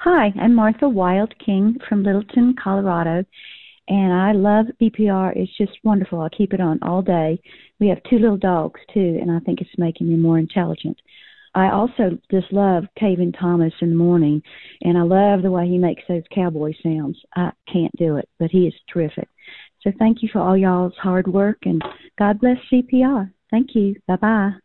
Hi, I'm Martha Wild King from Littleton, Colorado, and I love BPR. It's just wonderful. I keep it on all day. We have two little dogs, too, and I think it's making me more intelligent. I also just love Taven Thomas in the morning, and I love the way he makes those cowboy sounds. I can't do it, but he is terrific. So thank you for all y'all's hard work, and God bless CPR. Thank you. Bye-bye.